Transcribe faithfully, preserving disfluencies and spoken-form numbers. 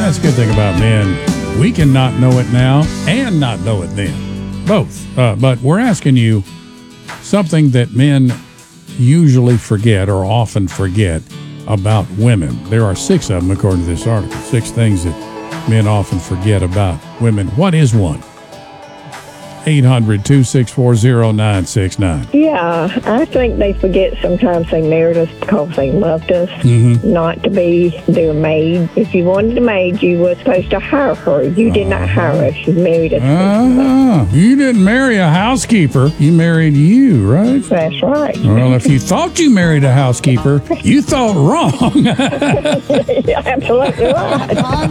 That's a good thing about men. We can not know it now and not know it then. Both. Uh, but we're asking you something that men usually forget or often forget about women. There are six of them, according to this article. Six things that men often forget about women. What is one? eight hundred, two six four, zero nine six nine. Yeah, I think they forget sometimes they married us because they loved us, Mm-hmm. not to be their maid. If you wanted a maid, you were supposed to hire her. You did not hire us. You married us. Ah, you didn't marry a housekeeper. You married you, right? That's right. Well, if you thought you married a housekeeper, you thought wrong. You're absolutely right.